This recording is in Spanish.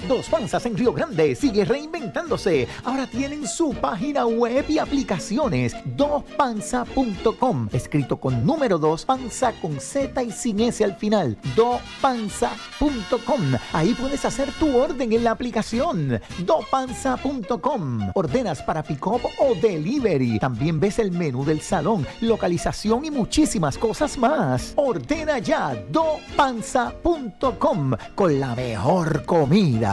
Dos Panzas en Río Grande sigue reinventándose. Ahora tienen su página web y aplicaciones. dopanza.com, escrito con número 2, panza con Z y sin S al final. dopanza.com. Ahí puedes hacer tu orden en la aplicación. dopanza.com. Ordenas para pick-up o delivery. También ves el menú del salón, localización y muchísimas cosas más. Ordena ya dopanza.com con la mejor comida.